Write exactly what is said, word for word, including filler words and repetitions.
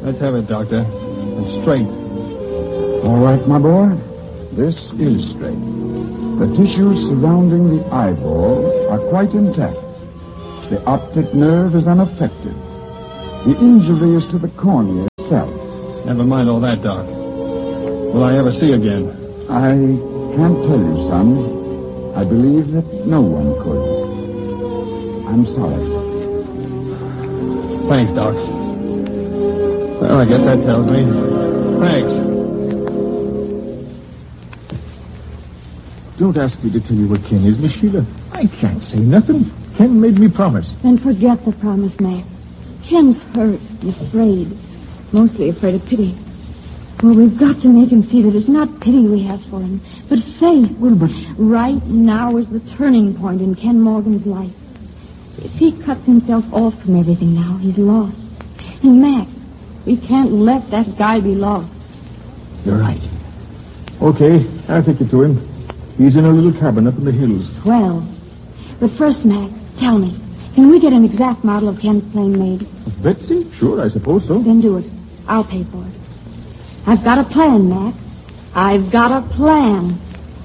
Let's have it, Doctor. And straight. All right, my boy. This is straight. The tissues surrounding the eyeball are quite intact. The optic nerve is unaffected. The injury is to the cornea itself. Never mind all that, Doc. Will I ever see again? I can't tell you, son. I believe that no one could. I'm sorry. Thanks, Doc. Well, I guess that tells me. Thanks. Don't ask me to tell you what Ken is, Miss Sheila. I can't say nothing. Ken made me promise. Then forget the promise, Mac. Ken's hurt and afraid. Mostly afraid of pity. Well, we've got to make him see that it's not pity we have for him, but faith. Well, but... Right now is the turning point in Ken Morgan's life. If he cuts himself off from everything now, he's lost. And, Mac, we can't let that guy be lost. You're right. Okay, I'll take you to him. He's in a little cabin up in the hills. Well, but first, Mac, tell me, can we get an exact model of Ken's plane made? Betsy? Sure, I suppose so. Then do it. I'll pay for it. I've got a plan, Mac. I've got a plan.